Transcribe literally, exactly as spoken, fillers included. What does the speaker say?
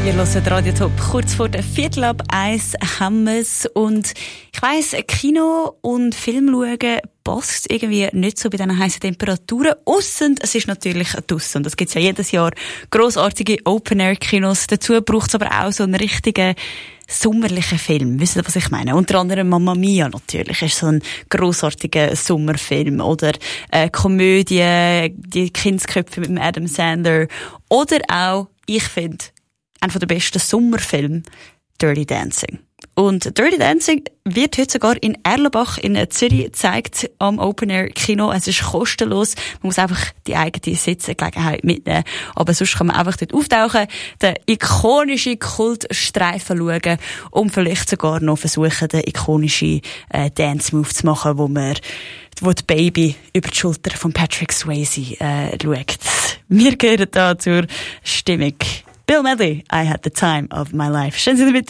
Ihr hört Radio Top. Kurz vor der Viertel ab eins haben wir es. Und ich weiss, Kino und Film schauen passt irgendwie nicht so bei diesen heissen Temperaturen. Ausser es ist natürlich draussen. Und das gibt's ja jedes Jahr. Grossartige Open-Air-Kinos. Dazu braucht's aber auch so einen richtigen sommerlichen Film. Wisst ihr, was ich meine? Unter anderem Mamma Mia natürlich. Ist so ein grossartiger Sommerfilm. Oder eine Komödie, die Kindsköpfe mit dem Adam Sandler. Oder auch, ich finde, einer der besten Sommerfilme, Dirty Dancing. Und Dirty Dancing wird heute sogar in Erlenbach in Zürich gezeigt am Open-Air-Kino. Es ist kostenlos. Man muss einfach die eigene Sitzgelegenheit mitnehmen. Aber sonst kann man einfach dort auftauchen, den ikonischen Kultstreifen schauen und vielleicht sogar noch versuchen, den ikonischen äh, Dance-Move zu machen, wo man wo die Baby über die Schulter von Patrick Swayze äh, schaut. Wir gehören da zur Stimmung. Bill Medley, I had the time of my life. Schön, dass ihr mit